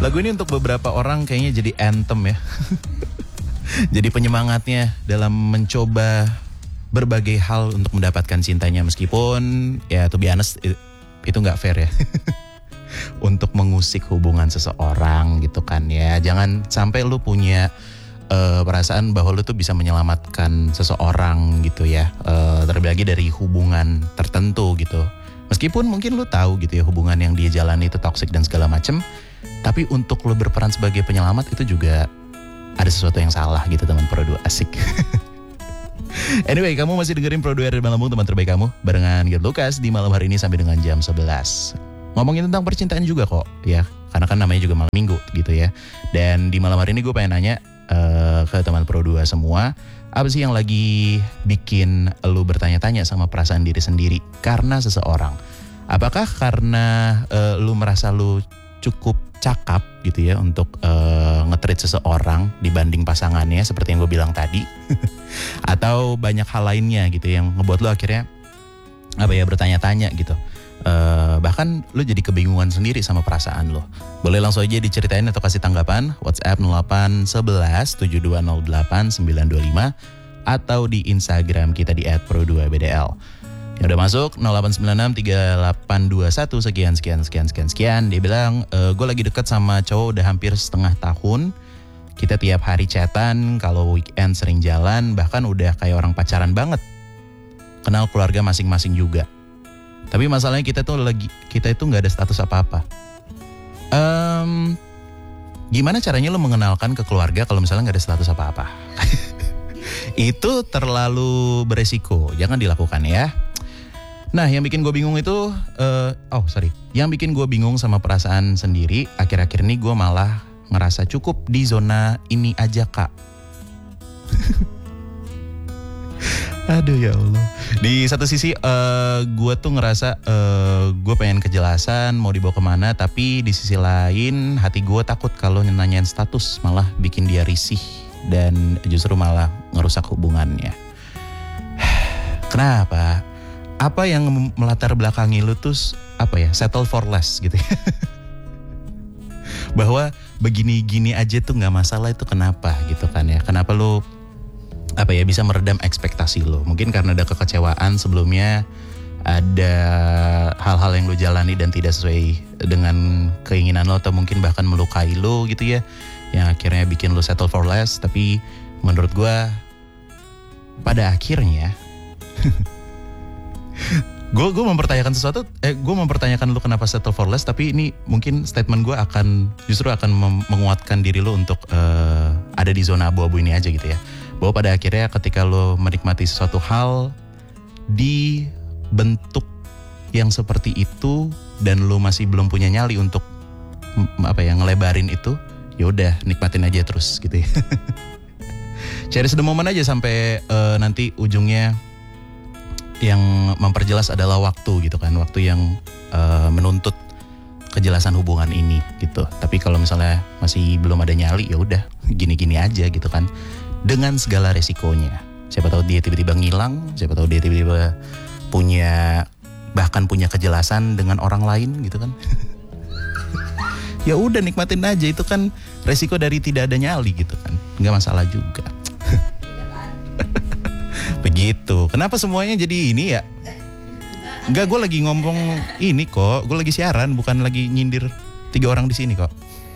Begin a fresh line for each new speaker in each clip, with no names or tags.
Lagu ini untuk beberapa orang kayaknya jadi anthem ya. Jadi penyemangatnya dalam mencoba berbagai hal untuk mendapatkan cintanya. Meskipun ya to be honest itu gak fair ya. Untuk mengusik hubungan seseorang gitu kan ya. Jangan sampai lu punya perasaan bahwa lu tuh bisa menyelamatkan seseorang gitu ya. Terlebih lagi dari hubungan tertentu gitu. Meskipun mungkin lu tahu gitu ya hubungan yang dia jalani itu toksik dan segala macem, tapi untuk lu berperan sebagai penyelamat itu juga ada sesuatu yang salah gitu teman Pro 2. Asik. Anyway, kamu masih dengerin Pro 2 dari Malam teman terbaik kamu barengan Gert Lucas di malam hari ini sampai dengan jam 11. Ngomongin tentang percintaan juga kok ya, karena kan namanya juga malam minggu gitu ya. Dan di malam hari ini gue pengen nanya ke teman Pro 2 semua, apa sih yang lagi bikin lu bertanya-tanya sama perasaan diri sendiri karena seseorang? Apakah karena lu merasa lu cukup cakap gitu ya untuk nge-treat seseorang dibanding pasangannya seperti yang gue bilang tadi? Atau banyak hal lainnya gitu yang ngebuat lu akhirnya bertanya-tanya gitu? Bahkan lu jadi kebingungan sendiri sama perasaan lo. Boleh langsung aja diceritain atau kasih tanggapan WhatsApp 0811 7208 925 atau di Instagram kita di @pro2bdl. Yang udah masuk 0896 3821 sekian. Dia bilang gue lagi deket sama cowok udah hampir setengah tahun. Kita tiap hari chatan, kalau weekend sering jalan, bahkan udah kayak orang pacaran banget. Kenal keluarga masing-masing juga. Tapi masalahnya kita itu nggak ada status apa-apa. Gimana caranya lo mengenalkan ke keluarga kalau misalnya nggak ada status apa-apa? Itu terlalu beresiko, jangan dilakukan ya. Nah, yang bikin gue bingung itu, yang bikin gue bingung sama perasaan sendiri, akhir-akhir ini gue malah ngerasa cukup di zona ini aja kak. Aduh ya Allah. Di satu sisi gue tuh ngerasa gue pengen kejelasan mau dibawa kemana, tapi di sisi lain hati gue takut kalau nanyain status malah bikin dia risih dan justru malah ngerusak hubungannya. Kenapa? Apa yang melatar belakangi lu tuh settle for less gitu ya? Bahwa begini-gini aja tuh nggak masalah, itu kenapa gitu kan ya? Kenapa lu bisa meredam ekspektasi lo? Mungkin karena ada kekecewaan sebelumnya, ada hal-hal yang lo jalani dan tidak sesuai dengan keinginan lo, atau mungkin bahkan melukai lo gitu ya, yang akhirnya bikin lo settle for less. Tapi menurut gue pada akhirnya gue mempertanyakan sesuatu, gue mempertanyakan lo kenapa settle for less, tapi ini mungkin statement gue justru akan menguatkan diri lo untuk ada di zona abu-abu ini aja gitu ya. Bahwa pada akhirnya ketika lo menikmati sesuatu hal di bentuk yang seperti itu dan lo masih belum punya nyali untuk ngelebarin itu, ya udah nikmatin aja terus gitu ya. Cherish the moment aja sampai nanti ujungnya yang memperjelas adalah waktu gitu kan, waktu yang menuntut kejelasan hubungan ini gitu. Tapi kalau misalnya masih belum ada nyali, ya udah gini-gini aja gitu kan. Dengan segala resikonya. Siapa tahu dia tiba-tiba ngilang, siapa tahu dia tiba-tiba punya kejelasan dengan orang lain gitu kan. Ya udah nikmatin aja, itu kan resiko dari tidak ada nyali gitu kan. Enggak masalah juga. Begitu. Kenapa semuanya jadi ini ya? Enggak, gue lagi ngomong ini kok. Gue lagi siaran, bukan lagi nyindir 3 orang di sini kok.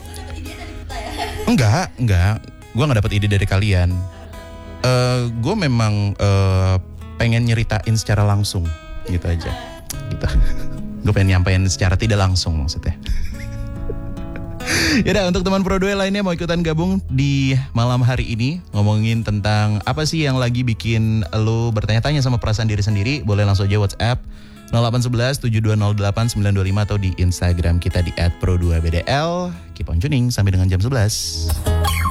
Enggak. Gue gak dapet ide dari kalian. Gue memang pengen nyeritain secara langsung gitu aja gitu. Gue pengen nyampein secara tidak langsung maksudnya. Yaudah, untuk teman Pro 2 lainnya mau ikutan gabung di malam hari ini, ngomongin tentang apa sih yang lagi bikin lo bertanya-tanya sama perasaan diri sendiri, boleh langsung aja WhatsApp 0811 7208 925 atau di Instagram kita di @pro2bdl. Keep on tuning sampai dengan jam 11.